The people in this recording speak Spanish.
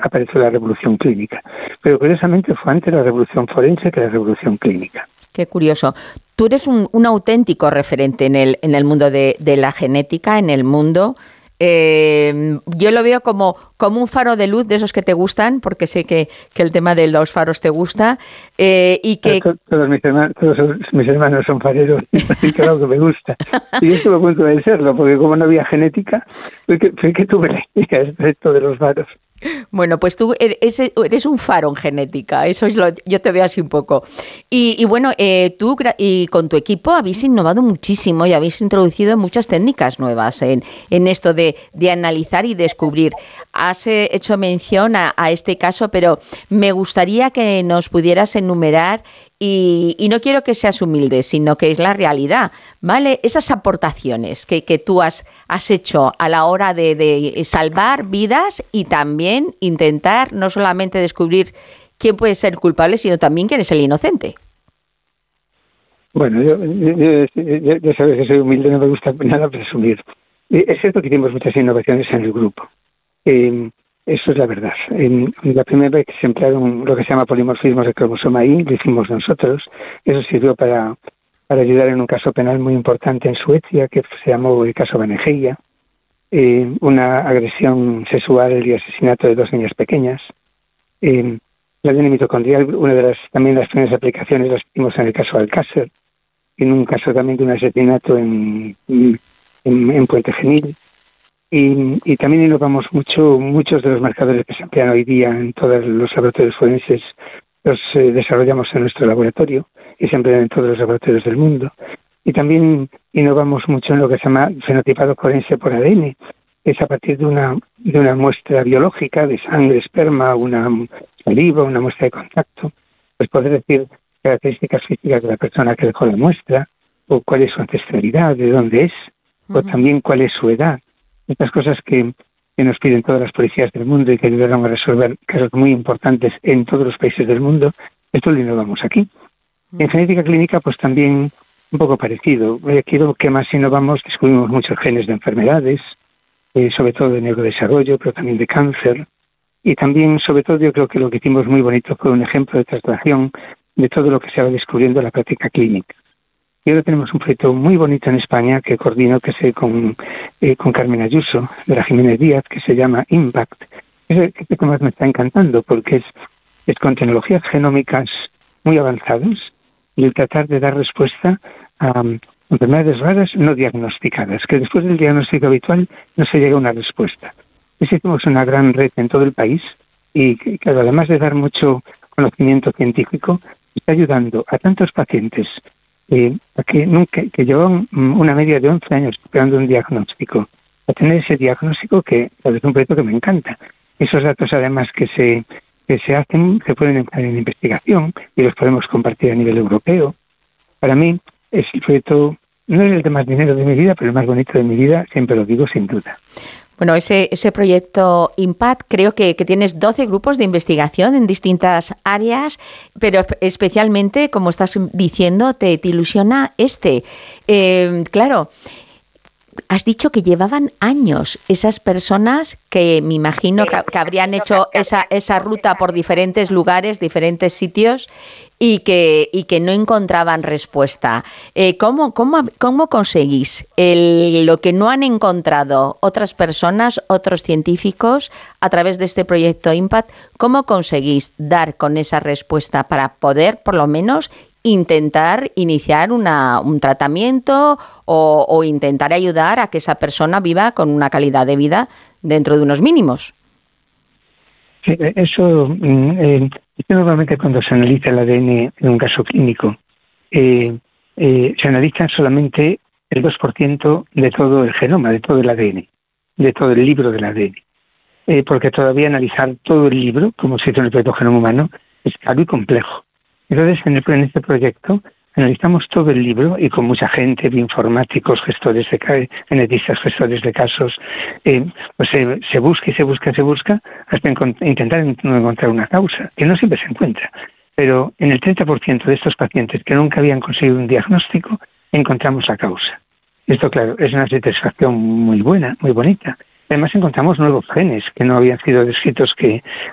apareció la revolución clínica. Pero curiosamente fue antes la revolución forense que la revolución clínica. Qué curioso. Tú eres un auténtico referente en el mundo de la genética, en el mundo. Yo lo veo como un faro de luz de esos que te gustan, porque sé que el tema de los faros te gusta, y que todos mis hermanos son fareros y claro que me gusta. Y yo estuve a punto de serlo, porque como no había genética, fue que tuve la idea respecto de los faros. Bueno, pues tú eres un faro en genética, eso yo te veo así un poco. Y bueno, tú y con tu equipo habéis innovado muchísimo y habéis introducido muchas técnicas nuevas en esto de analizar y descubrir. Has hecho mención a este caso, pero me gustaría que nos pudieras enumerar, y no quiero que seas humilde, sino que es la realidad, ¿vale? Esas aportaciones que tú has hecho a la hora de salvar vidas y también intentar no solamente descubrir quién puede ser culpable, sino también quién es el inocente. Bueno, yo sabes que soy humilde, no me gusta nada presumir. Es cierto que hicimos muchas innovaciones en el grupo. Eso es la verdad. La primera vez que se emplearon lo que se llama polimorfismos de cromosoma Y, lo hicimos nosotros. Eso sirvió para ayudar en un caso penal muy importante en Suecia, que se llamó el caso Banejeia, una agresión sexual y asesinato de 2 niñas pequeñas. La ADN mitocondrial, una de las primeras aplicaciones las hicimos en el caso Alcácer, en un caso también de un asesinato en Puente Genil. Y también innovamos muchos de los marcadores que se emplean hoy día en todos los laboratorios forenses, los desarrollamos en nuestro laboratorio y se emplean en todos los laboratorios del mundo. Y también innovamos mucho en lo que se llama fenotipado forense por ADN. Es a partir de una muestra biológica, de sangre, esperma, una saliva, una muestra de contacto, pues poder decir características físicas de la persona que dejó la muestra, o cuál es su ancestralidad, de dónde es, o también cuál es su edad. Estas cosas que nos piden todas las policías del mundo y que ayudaron a resolver casos muy importantes en todos los países del mundo, esto lo innovamos aquí. En genética clínica, pues también un poco parecido. Aquí lo que más innovamos, descubrimos muchos genes de enfermedades, sobre todo de neurodesarrollo, pero también de cáncer. Y también, sobre todo, yo creo que lo que hicimos muy bonito fue un ejemplo de traslación de todo lo que se va descubriendo en la práctica clínica. Y ahora tenemos un proyecto muy bonito en España que coordino con Carmen Ayuso, de la Jiménez Díaz, que se llama IMPACT. Este tema me está encantando porque es con tecnologías genómicas muy avanzadas y el tratar de dar respuesta a enfermedades raras no diagnosticadas, que después del diagnóstico habitual no se llega a una respuesta. Hicimos una gran red en todo el país y, claro, además de dar mucho conocimiento científico, está ayudando a tantos pacientes que llevan una media de 11 años esperando un diagnóstico, a tener ese diagnóstico que es un proyecto que me encanta. Esos datos, además, que se hacen, se pueden entrar en investigación y los podemos compartir a nivel europeo. Para mí, es el proyecto, no es el de más dinero de mi vida, pero el más bonito de mi vida, siempre lo digo sin duda. Bueno, ese proyecto IMPACT, creo que tienes 12 grupos de investigación en distintas áreas, pero especialmente, como estás diciendo, te ilusiona claro, has dicho que llevaban años esas personas que me imagino que habrían hecho esa ruta por diferentes lugares, diferentes sitios, y que no encontraban respuesta. ¿Cómo conseguís lo que no han encontrado otras personas, otros científicos, a través de este proyecto IMPACT? ¿Cómo conseguís dar con esa respuesta para poder, por lo menos, intentar iniciar un tratamiento o intentar ayudar a que esa persona viva con una calidad de vida dentro de unos mínimos? Sí, eso normalmente cuando se analiza el ADN en un caso clínico, se analiza solamente el 2% de todo el genoma, de todo el ADN, de todo el libro del ADN. Porque todavía analizar todo el libro, como se hizo en el proyecto Genoma Humano, es algo muy complejo. Entonces, en este proyecto analizamos todo el libro y con mucha gente, bioinformáticos, gestores de genetistas, gestores de casos, pues se busca hasta intentar encontrar una causa, que no siempre se encuentra. Pero en el 30% de estos pacientes que nunca habían conseguido un diagnóstico, encontramos la causa. Esto, claro, es una satisfacción muy buena, muy bonita. Además, encontramos nuevos genes que no habían sido descritos que